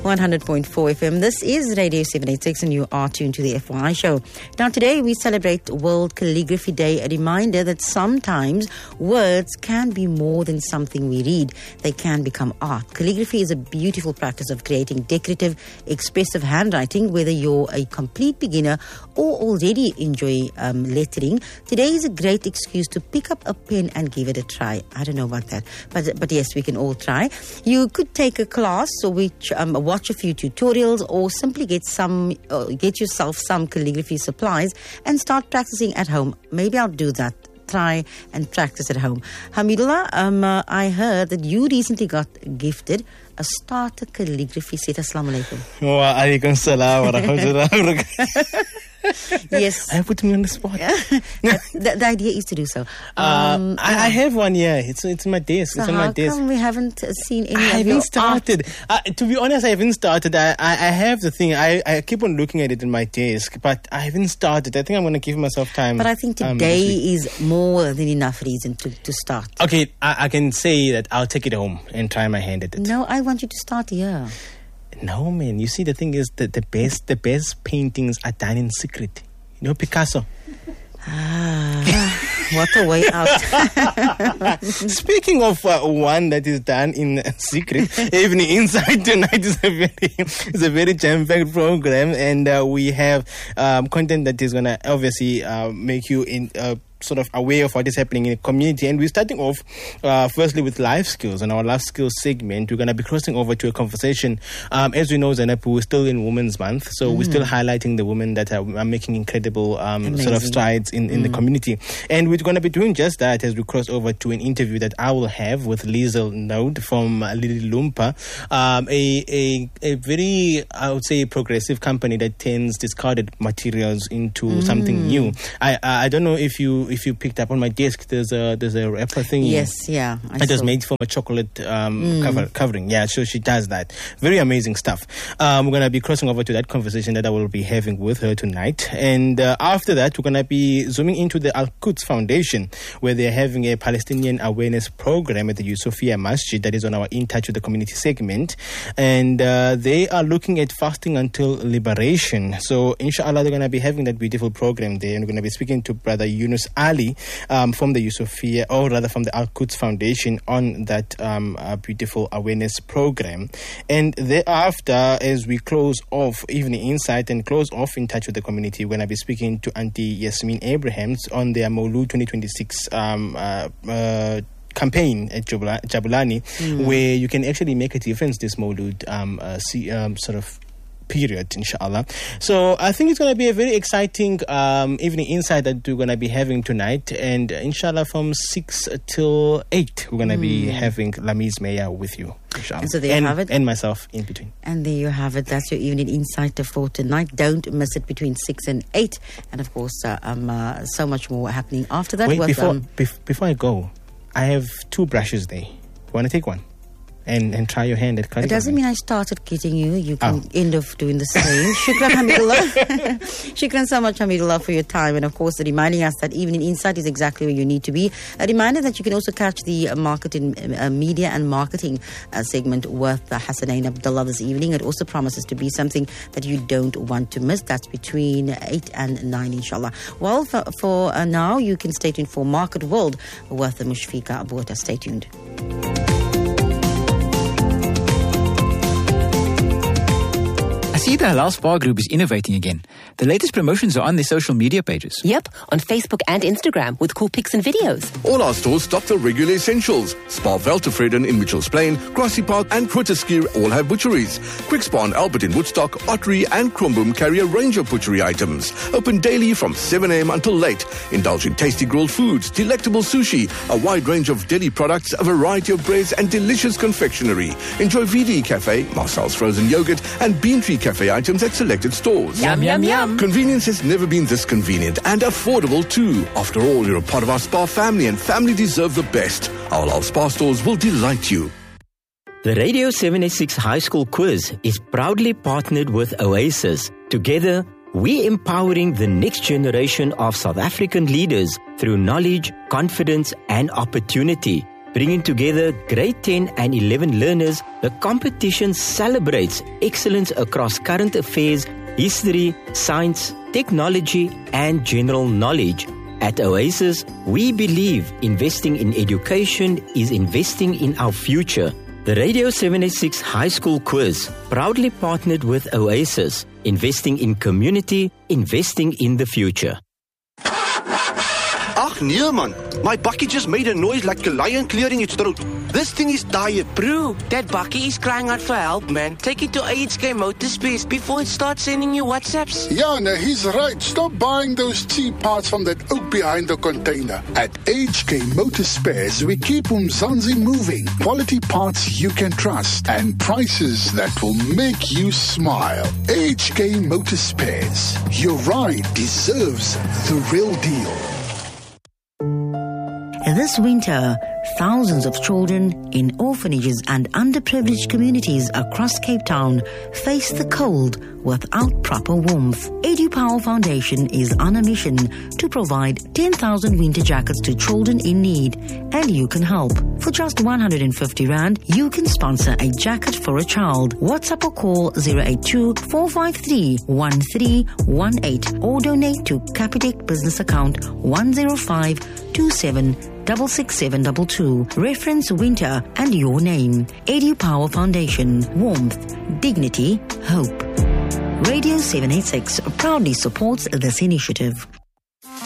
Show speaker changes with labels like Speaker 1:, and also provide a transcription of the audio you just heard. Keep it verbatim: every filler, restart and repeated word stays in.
Speaker 1: one hundred point four F M. This is Radio seven eighty-six and you are tuned to the F Y I show. Now today we celebrate World Calligraphy Day, a reminder that sometimes words can be more than something we read. They can become art. Calligraphy is a beautiful practice of creating decorative, expressive handwriting, whether you're a complete beginner or already enjoy um, lettering. Today is a great excuse to pick up a pen and give it a try. I don't know about that, but but yes, we can all try. You could take a class, or which um, watch a few tutorials, or simply get some, uh, get yourself some calligraphy supplies and start practicing at home. Maybe I'll do that. Try and practice at home. Hamidullah, um, uh, I heard that you recently got gifted a starter calligraphy set. Assalamu alaikum.
Speaker 2: Wa alaikum salam wa rahmatullah.
Speaker 1: Yes.
Speaker 2: I put me on the spot.
Speaker 1: the, the, the idea is to do so.
Speaker 2: Um, uh, I, I have one, yeah. It's it's on my desk.
Speaker 1: So
Speaker 2: it's on
Speaker 1: how
Speaker 2: my desk.
Speaker 1: come we haven't seen any
Speaker 2: I
Speaker 1: of
Speaker 2: haven't
Speaker 1: your
Speaker 2: started. Uh, to be honest, I haven't started. I, I, I have the thing. I, I keep on looking at it in my desk, but I haven't started. I think I'm going to give myself time.
Speaker 1: But I think today um, is more than enough reason to, to start.
Speaker 2: Okay, I, I can say that I'll take it home and try my hand at it.
Speaker 1: No, I want you to start here.
Speaker 2: No, man. You see, the thing is that the best, the best paintings are done in secret. You know, Picasso.
Speaker 1: Ah, what a way out.
Speaker 2: Speaking of uh, one that is done in secret, Evening Insight tonight is a very, is a very jam-packed program, and uh, we have um, content that is going to obviously uh, make you in. Uh, sort of aware of what is happening in the community. And we're starting off uh, firstly with life skills. And our life skills segment, we're going to be crossing over to a conversation. Um, as we know, Zainab, we're still in Women's Month, so mm. we're still highlighting the women that are, are making incredible um, sort of strides in, in mm. the community. And we're going to be doing just that as we cross over to an interview that I will have with Liesl Node from uh, Lili Lumpa, um, a, a a very, I would say, progressive company that turns discarded materials into mm. something new. I I don't know if you if you picked up on my desk, there's a there's a wrapper thing.
Speaker 1: Yes, yeah. I
Speaker 2: it was
Speaker 1: saw.
Speaker 2: made from a chocolate um,
Speaker 1: mm.
Speaker 2: cover, covering. Yeah, so she does that. Very amazing stuff. Um, we're going to be crossing over to that conversation that I will be having with her tonight. And uh, after that, we're going to be zooming into the Al-Quds Foundation, where they're having a Palestinian awareness program at the Yusufia Masjid that is on our In Touch with the Community segment. And uh, they are looking at fasting until liberation. So, inshallah, they're going to be having that beautiful program there. And we're going to be speaking to Brother Yunus Ali um, from the Yusufia, or rather from the Al-Quds Foundation, on that um, uh, beautiful awareness program. And thereafter, as we close off Evening Insight and close off In Touch with the Community, we're going to be speaking to Auntie Yasmin Abrahams on their Maulud twenty twenty-six um, uh, uh, campaign at Jabulani, mm. where you can actually make a difference this Maulud um, uh, see, um, sort of period, inshallah. So I think it's going to be a very exciting um, evening insight that we're going to be having tonight, and uh, inshallah from six till eight we're going to mm. be having Lamiz Meya with you, inshallah.
Speaker 1: And so there
Speaker 2: and,
Speaker 1: you have it.
Speaker 2: And myself in between.
Speaker 1: And there you have it. That's your evening insight for tonight. Don't miss it between six and eight. And of course, uh, um, uh, so much more happening after that.
Speaker 2: Wait,
Speaker 1: with,
Speaker 2: before,
Speaker 1: um,
Speaker 2: bef- before I go, I have two brushes there. You want to take one? And, and try your hand at calligraphy.
Speaker 1: It doesn't mean I started kidding you. You can
Speaker 2: oh.
Speaker 1: end up doing the same. Shukran, Hamidullah. Shukran so much, Hamidullah, for your time. And of course, reminding us that Evening Insight is exactly where you need to be. A reminder that you can also catch the uh, marketing, uh, media and marketing uh, segment with uh, Hassanain Abdullah this evening. It also promises to be something that you don't want to miss. That's between eight and nine, inshallah. Well, for, for uh, now, you can stay tuned for Market World with Mushfika Abuata. Stay tuned.
Speaker 3: I see the Halal Spa Group is innovating again. The latest promotions are on their social media pages.
Speaker 4: Yep, on Facebook and Instagram with cool pics and videos.
Speaker 5: All our stores stock the regular essentials. Spa Veltevreden in Mitchells Plain, Grassy Park and Grooteskier all have butcheries. Quick Spa and Albert in Woodstock, Ottery and Kromboom carry a range of butchery items. Open daily from seven a.m. until late. Indulge in tasty grilled foods, delectable sushi, a wide range of deli products, a variety of breads and delicious confectionery. Enjoy V D Cafe, Marcel's frozen yogurt and Bean Tree Cafe items at selected stores.
Speaker 4: Yum, yum, yum.
Speaker 5: Convenience has never been this convenient and affordable too. After all, you're a part of our Spa family and family deserve the best. Our Halal Spa stores will delight you.
Speaker 6: The Radio seven eighty-six High School Quiz is proudly partnered with Oasis. Together, we're empowering the next generation of South African leaders through knowledge, confidence, and opportunity. bringing together grade ten and eleven learners, the competition celebrates excellence across current affairs, history, science, technology, and general knowledge. At Oasis, we believe investing in education is investing in our future. The Radio seven eighty-six High School Quiz proudly partnered with Oasis, investing in community, investing in the future.
Speaker 7: Ach nee man, my bakkie just made a noise like a lion clearing its throat. This thing is tired.
Speaker 8: Bro, that bakkie is crying out for help, man. Take it to H K Motorspares before it starts sending you WhatsApps.
Speaker 9: Yeah, no, he's right. Stop buying those cheap parts from that oak behind the container. At H K Motorspares, we keep Umzansi moving. Quality parts you can trust and prices that will make you smile. H K Motorspares. Your ride deserves the real deal.
Speaker 1: This winter, thousands of children in orphanages and underprivileged communities across Cape Town face the cold without proper warmth. EduPower Foundation is on a mission to provide ten thousand winter jackets to children in need, and you can help. For just one hundred fifty rand, you can sponsor a jacket for a child. WhatsApp or call zero eight two, four five three, one three one eight or donate to Capitec business account one zero five two seven six six seven two two. Reference winter and your name. EduPower Foundation. Warmth, dignity, hope. Radio seven eighty-six proudly supports this initiative.